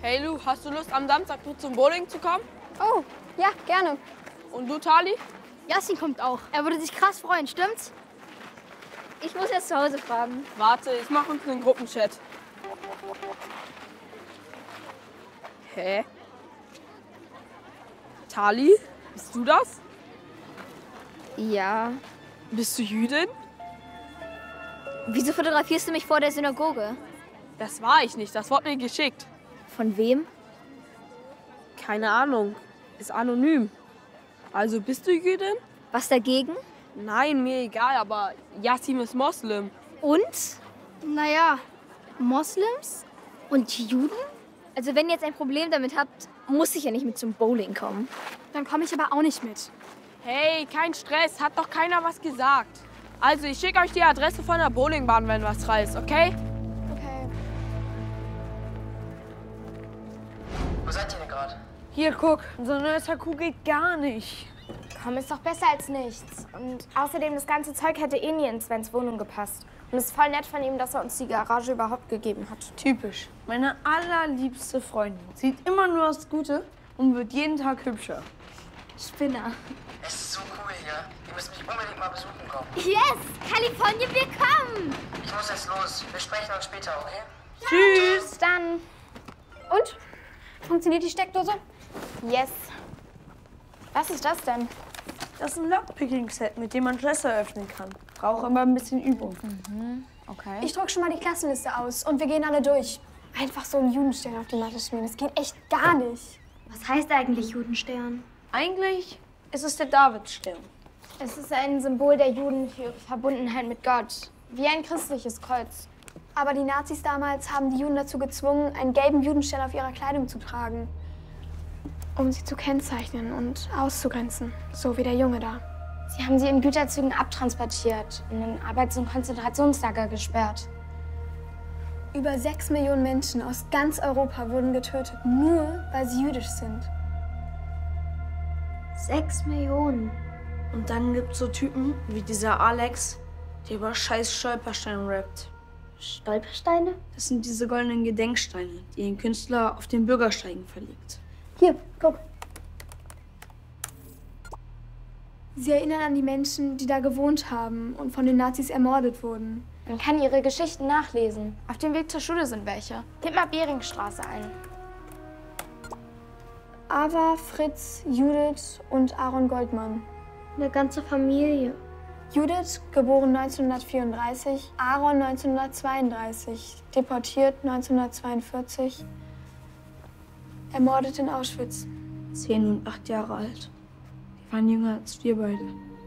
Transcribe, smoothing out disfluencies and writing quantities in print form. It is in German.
Hey Lu, hast du Lust, am Samstag mit zum Bowling zu kommen? Oh, ja, gerne. Und du, Tali? Yassin kommt auch. Er würde sich krass freuen, stimmt's? Ich muss erst zu Hause fragen. Warte, ich mache uns einen Gruppenchat. Hä? Tali, bist du das? Ja. Bist du Jüdin? Wieso fotografierst du mich vor der Synagoge? Das war ich nicht, das wurde mir geschickt. Von wem? Keine Ahnung, ist anonym. Also bist du Jüdin? Was dagegen? Nein, mir egal, aber Yassin ist Moslem. Und? Naja, Moslems und Juden? Also wenn ihr jetzt ein Problem damit habt, muss ich ja nicht mit zum Bowling kommen. Dann komme ich aber auch nicht mit. Hey, kein Stress, hat doch keiner was gesagt. Also ich schicke euch die Adresse von der Bowlingbahn, wenn was reißt, okay? Okay. Wo seid ihr denn gerade? Hier, guck, unser neues Akku geht gar nicht. Komm, ist doch besser als nichts. Und außerdem, das ganze Zeug hätte eh nie in Svens Wohnung gepasst. Und es ist voll nett von ihm, dass er uns die Garage überhaupt gegeben hat. Typisch. Meine allerliebste Freundin. Sieht immer nur das Gute und wird jeden Tag hübscher. Spinner. Es ist so cool hier. Ihr müsst mich unbedingt mal besuchen kommen. Yes! Kalifornien, wir kommen! Ich muss jetzt los. Wir sprechen uns später, okay? Tschüss, dann. Und? Funktioniert die Steckdose? Yes. Was ist das denn? Das ist ein Lockpicking-Set, mit dem man Schlösser öffnen kann. Braucht aber ein bisschen Übung. Okay. Ich druck schon mal die Klassenliste aus und wir gehen alle durch. Einfach so einen Judenstern auf die Matte schmieren, das geht echt gar nicht. Was heißt eigentlich Judenstern? Eigentlich ist es der Davidstern. Es ist ein Symbol der Juden für ihre Verbundenheit mit Gott. Wie ein christliches Kreuz. Aber die Nazis damals haben die Juden dazu gezwungen, einen gelben Judenstern auf ihrer Kleidung zu tragen. Um sie zu kennzeichnen und auszugrenzen, so wie der Junge da. Sie haben sie in Güterzügen abtransportiert und in Arbeits- und Konzentrationslager gesperrt. Über 6 Millionen Menschen aus ganz Europa wurden getötet, nur weil sie jüdisch sind. 6 Millionen. Und dann gibt's so Typen wie dieser Alex, der über scheiß Stolpersteine rappt. Stolpersteine? Das sind diese goldenen Gedenksteine, die ein Künstler auf den Bürgersteigen verlegt. Hier, guck. Sie erinnern an die Menschen, die da gewohnt haben und von den Nazis ermordet wurden. Man kann ihre Geschichten nachlesen. Auf dem Weg zur Schule sind welche. Gib mal Beringstraße ein. Ava, Fritz, Judith und Aaron Goldmann. Eine ganze Familie. Judith, geboren 1934, Aaron 1932, deportiert 1942, ermordet in Auschwitz. 10 und 8 Jahre alt. Die waren jünger als wir beide.